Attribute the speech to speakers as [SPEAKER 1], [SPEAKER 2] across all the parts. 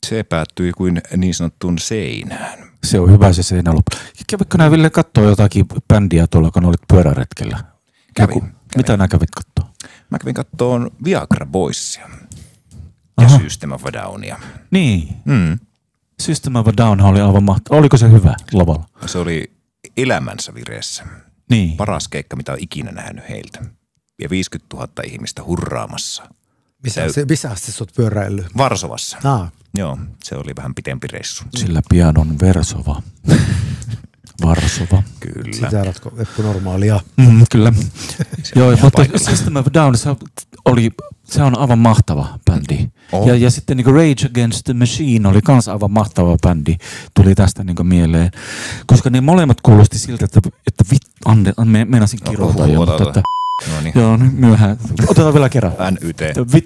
[SPEAKER 1] Se päättyi kuin niin sanottuun seinään.
[SPEAKER 2] Se on hyvä se seinä loppu. Kävitkö nää Ville kattoo jotakin bändiä tuolla, kun olit pyöräretkellä?
[SPEAKER 1] Kävin.
[SPEAKER 2] Mitä nää kävit kattoo?
[SPEAKER 1] Mä kävin kattoon Viagra Boysia ja System of a Downia.
[SPEAKER 2] Niin. System of a Down oli aivan mahtava. Oliko se hyvä lavalla?
[SPEAKER 1] Se oli elämänsä vireessä.
[SPEAKER 2] Niin.
[SPEAKER 1] Paras keikka, mitä olen ikinä nähnyt heiltä. Ja 50 000 ihmistä hurraamassa.
[SPEAKER 3] Missä asti sä oot pyöräillyt?
[SPEAKER 1] Varsovassa. Joo, se oli vähän pitempi reissu.
[SPEAKER 2] Sillä pian on Versova. Varsova.
[SPEAKER 1] Kyllä.
[SPEAKER 3] Sitä alatko Eppu normaalia.
[SPEAKER 2] Kyllä. Joo, mutta System of a Down, se on aivan mahtava bändi. Ja sitten niin Rage Against the Machine oli kans aivan mahtava bändi. Tuli tästä niin mieleen. Koska ne molemmat kuulosti siltä, että meinasin kirjoittaa jo, mutta että...
[SPEAKER 1] Noniin.
[SPEAKER 2] Joo, nyt myöhään. Otetaan vielä kerran.
[SPEAKER 1] NYT.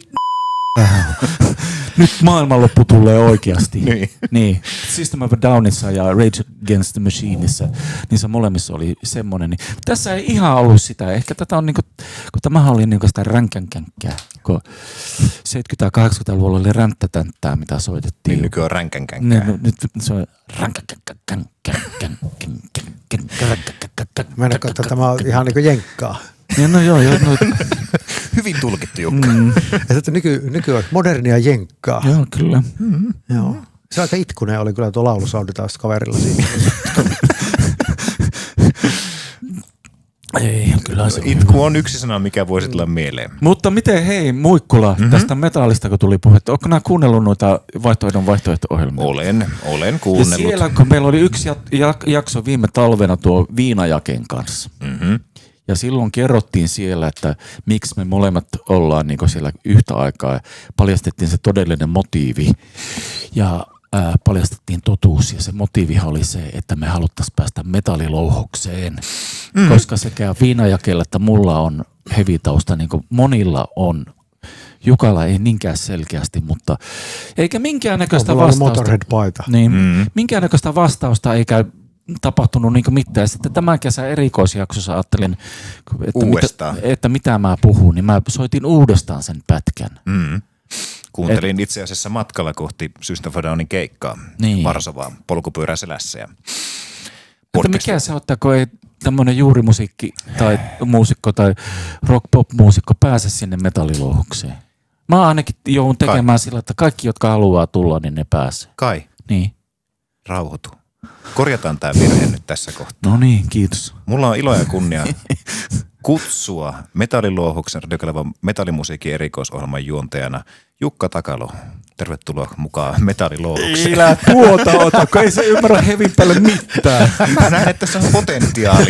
[SPEAKER 2] Nyt maailmanloppu tulee oikeasti.
[SPEAKER 1] Niin.
[SPEAKER 2] System of a Downissa ja Rage Against the Machineissa, niissä molemmissa oli semmoinen. Niin. Tässä ei ihan ollut sitä. Ehkä tätä on, kun tämähän oli sitä ränkkänkänkää. Kun 70-80-luvulla oli ränttätänttää, mitä soitettiin.
[SPEAKER 1] Niin nykyään on ränkkänkänkää.
[SPEAKER 2] Nyt se on ränkkänkänkää.
[SPEAKER 3] Mä en katso, tämä on ihan niin kuin jenkkaa.
[SPEAKER 2] No joo.
[SPEAKER 1] Hyvin tulkittu, Jukka.
[SPEAKER 3] Ja sitten nykyään modernia jenkkaa.
[SPEAKER 2] Joo, kyllä.
[SPEAKER 3] Joo. Se aika itkunen oli kyllä tuo laulusoundi taas kaverilla siinä.
[SPEAKER 2] Ei, kyllä se
[SPEAKER 1] Itku on yksi sana, mikä voisi tulla mieleen.
[SPEAKER 2] Mutta miten, hei Muikkula, tästä metallista kun tuli puhetta, ootko nää kuunnellut noita vaihtoehto-ohjelmia?
[SPEAKER 1] Olen kuunnellut.
[SPEAKER 2] Ja siellä, kun meillä oli yksi jakso viime talvena tuo Viinajaken kanssa. Ja silloin kerrottiin siellä, että miksi me molemmat ollaan niin siellä yhtä aikaa. Paljastettiin se todellinen motiivi ja paljastettiin totuus. Ja se motiivihan oli se, että me haluttaisiin päästä metallilouhokseen. Koska sekä Viinajakella että mulla on heavy-tausta, niin kuin monilla on. Jukalla ei niinkään selkeästi, mutta eikä minkäännäköistä vastausta.
[SPEAKER 3] Motorhead-paita.
[SPEAKER 2] Niin, minkäännäköistä vastausta eikä tapahtunut niin mitään. Sitten tämän kesän erikoisjaksossa ajattelin, että mitä mä puhun, niin mä soitin uudestaan sen pätkän.
[SPEAKER 1] Kuuntelin itse asiassa matkalla kohti System of a Downin keikkaa Varsovaan polkupyörän selässä. Ja
[SPEAKER 2] että mikä se ottaa, kun ei tämmöinen juurimusiikki tai muusikko tai rock-pop-muusikko pääse sinne metallilouhokseen? Mä ainakin joudun tekemään sillä, että kaikki, jotka haluaa tulla, niin ne pääsee.
[SPEAKER 1] Kai.
[SPEAKER 2] Niin.
[SPEAKER 1] Rauhoitu. Korjataan tämä virhe nyt tässä kohtaa.
[SPEAKER 2] No niin, kiitos.
[SPEAKER 1] Mulla on ilo ja kunnia kutsua metallilouhoksen radiokanavan metallimusiikin erikoisohjelman juontajana Jukka Takalo. Tervetuloa mukaan metallilouhokseen.
[SPEAKER 2] Ota, kun ei se ymmärrä hevin päälle mitään.
[SPEAKER 1] Mä näen, että tässä on potentiaalia.